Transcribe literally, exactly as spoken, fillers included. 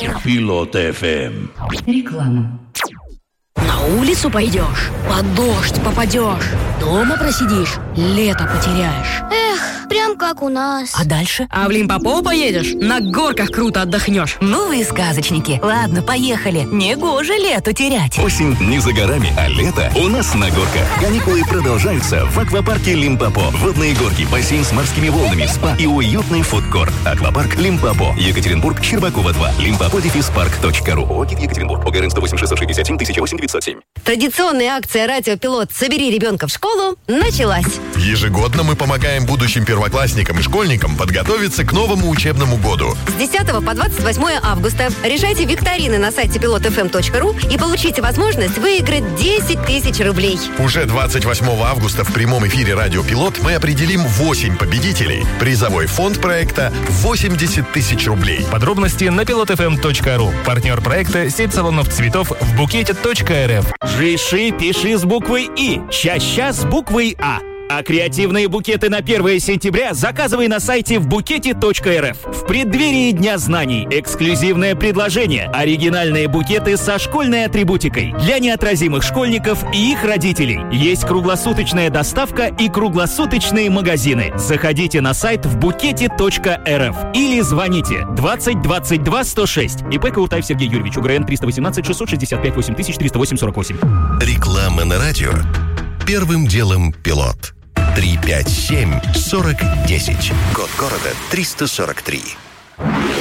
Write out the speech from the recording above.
Пилот эф эм. Реклама. На улицу пойдешь, под дождь попадешь, дома просидишь, лето потеряешь. Эх, прям как у нас. А дальше? А в Лимпопо поедешь, на горках круто отдохнешь. Ну вы и сказочники. Ладно, поехали. Негоже лету терять. Осень не за горами, а лето у нас на горках. Каникулы продолжаются в аквапарке Лимпопо. Водные горки, бассейн с морскими волнами, спа и уютный фудкорт. Аквапарк Лимпопо. Екатеринбург, Щербакова два. Лимпопо дефис парк точка ру. ОГИ Екатеринбург. ОГРН сто восемь шестьсот шестьдесят семь тысяча восемь девятьсот семь. Традиционная акция «Радио Пилот. Собери ребенка в школу» началась. Ежегодно мы помогаем будущим первоклассникам и школьникам подготовиться к новому учебному году. С десятого по двадцать восьмое августа решайте викторины на сайте пилот эф эм точка ру и получите возможность выиграть десять тысяч рублей. Уже двадцать восьмого августа в прямом эфире «Радио Пилот» мы определим восемь победителей. Призовой фонд проекта восемьдесят тысяч рублей. Подробности на пилот эф эм точка ру. Партнер проекта сеть салонов цветов в букете точка эр эф. Жиши пиши с буквой И, ща-ща с буквой А. А креативные букеты на первое сентября заказывай на сайте в букете точка эр эф. В преддверии Дня знаний эксклюзивное предложение. Оригинальные букеты со школьной атрибутикой для неотразимых школьников и их родителей. Есть круглосуточная доставка и круглосуточные магазины. Заходите на сайт в букете точка эр эф или звоните двадцать двадцать два сто шесть. ИП Кауртаев Сергей Юрьевич, УГРН триста восемнадцать шестьсот шестьдесят пять восемь тысяч триста восемь сорок восемь. Реклама на радио. Первым делом «Пилот». три пять семь сорок десять. Код города триста сорок три.